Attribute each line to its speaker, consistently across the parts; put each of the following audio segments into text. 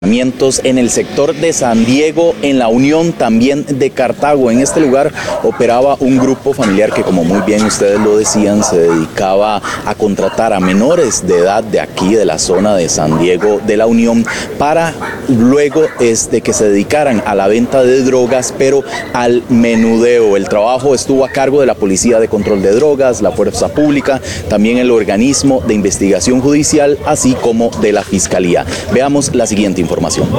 Speaker 1: En el sector de San Diego, en la Unión, también de Cartago. En este lugar operaba un grupo familiar que, como muy bien ustedes lo decían, se dedicaba a contratar a menores de edad de aquí, de la zona de San Diego, de la Unión, para luego que se dedicaran a la venta de drogas, pero al menudeo. El trabajo estuvo a cargo de la Policía de Control de Drogas, la Fuerza Pública, también el organismo de investigación judicial, así como de la Fiscalía. Veamos la siguiente información.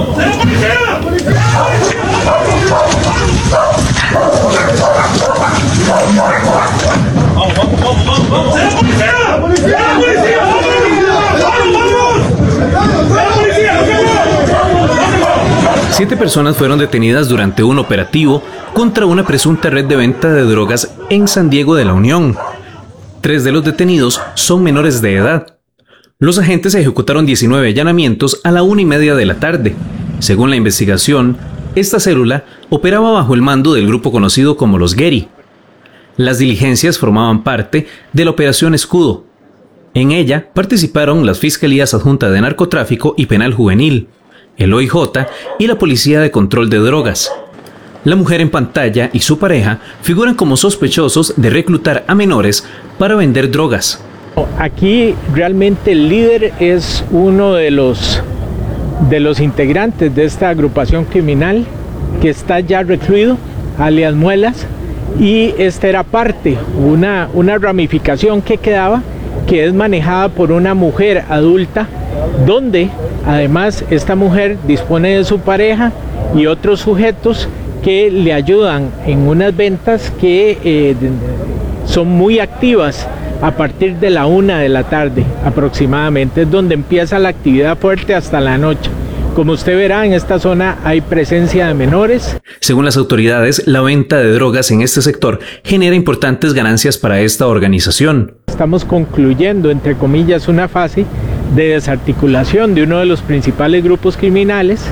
Speaker 2: 7 personas fueron detenidas durante un operativo contra una presunta red de venta de drogas en San Diego de la Unión. 3 de los detenidos son menores de edad. Los agentes ejecutaron 19 allanamientos a la 1:30 de la tarde. Según la investigación, esta célula operaba bajo el mando del grupo conocido como los Getty. Las diligencias formaban parte de la Operación Escudo. En ella participaron las Fiscalías Adjunta de Narcotráfico y Penal Juvenil, el OIJ y la Policía de Control de Drogas. La mujer en pantalla y su pareja figuran como sospechosos de reclutar a menores para vender drogas.
Speaker 3: Aquí realmente el líder es uno de los integrantes de esta agrupación criminal que está ya recluido, alias Muelas, y esta era parte, una ramificación que quedaba, que es manejada por una mujer adulta, donde además esta mujer dispone de su pareja y otros sujetos que le ayudan en unas ventas que son muy activas. A partir de la 1 de la tarde aproximadamente es donde empieza la actividad fuerte hasta la noche. Como usted verá, en esta zona hay presencia de menores.
Speaker 2: Según las autoridades, la venta de drogas en este sector genera importantes ganancias para esta organización.
Speaker 3: Estamos concluyendo, entre comillas, una fase de desarticulación de uno de los principales grupos criminales,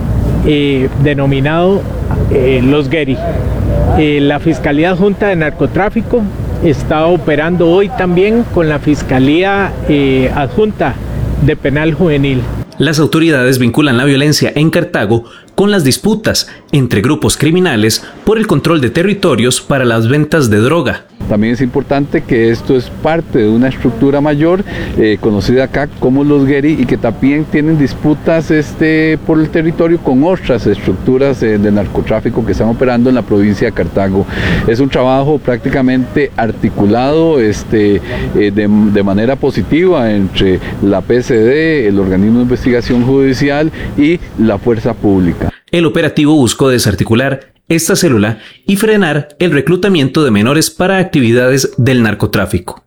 Speaker 3: denominado los Getty. La Fiscalía Adjunta de Narcotráfico está operando hoy también con la Fiscalía Adjunta de Penal Juvenil.
Speaker 2: Las autoridades vinculan la violencia en Cartago con las disputas entre grupos criminales por el control de territorios para las ventas de droga.
Speaker 4: También es importante que esto es parte de una estructura mayor conocida acá como los Getty, y que también tienen disputas por el territorio con otras estructuras de narcotráfico que están operando en la provincia de Cartago. Es un trabajo prácticamente articulado de manera positiva entre la PCD, el organismo de investigación judicial y la fuerza pública.
Speaker 2: El operativo buscó desarticular esta célula y frenar el reclutamiento de menores para actividades del narcotráfico.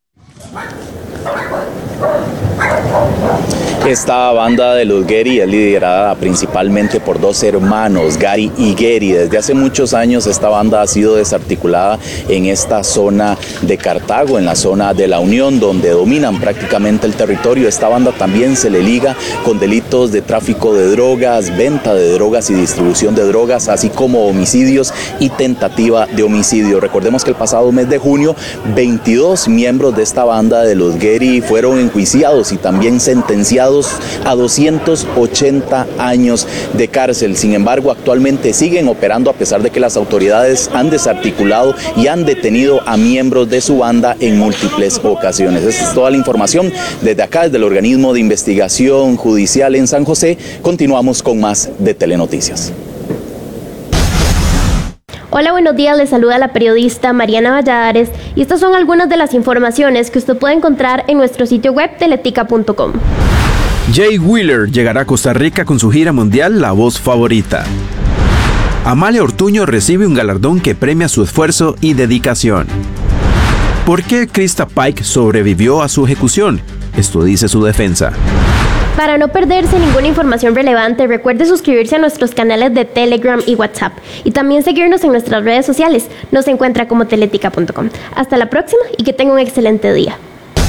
Speaker 1: Esta banda de los Getty es liderada principalmente por 2 hermanos, Gary y Gary. Desde hace muchos años esta banda ha sido desarticulada en esta zona de Cartago, en la zona de la Unión, donde dominan prácticamente el territorio. Esta banda también se le liga con delitos de tráfico de drogas, venta de drogas y distribución de drogas, así como homicidios y tentativa de homicidio. Recordemos que el pasado mes de junio, 22 miembros de esta banda de los Getty fueron enjuiciados y también sentenciados a 280 años de cárcel. Sin embargo, actualmente siguen operando a pesar de que las autoridades han desarticulado y han detenido a miembros de su banda en múltiples ocasiones. Esta es toda la información desde acá, desde el organismo de investigación judicial en San José. Continuamos con más de Telenoticias.
Speaker 5: Hola, buenos días, les saluda la periodista Mariana Valladares y estas son algunas de las informaciones que usted puede encontrar en nuestro sitio web teletica.com.
Speaker 6: Jay Wheeler llegará a Costa Rica con su gira mundial La Voz Favorita. Amalia Ortuño recibe un galardón que premia su esfuerzo y dedicación. ¿Por qué Krista Pike sobrevivió a su ejecución? Esto dice su defensa.
Speaker 5: Para no perderse ninguna información relevante, recuerde suscribirse a nuestros canales de Telegram y WhatsApp y también seguirnos en nuestras redes sociales. Nos encuentra como teletica.com. Hasta la próxima y que tenga un excelente día.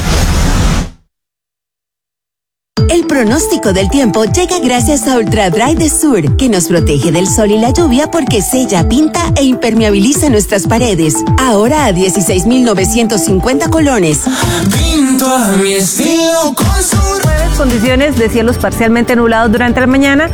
Speaker 7: El pronóstico del tiempo llega gracias a Ultra Dry de Sur, que nos protege del sol y la lluvia porque sella, pinta e impermeabiliza nuestras paredes. Ahora a 16.950 colones.
Speaker 8: Pinto a mi estilo con Sur.
Speaker 9: Condiciones de cielos parcialmente nublados durante la mañana.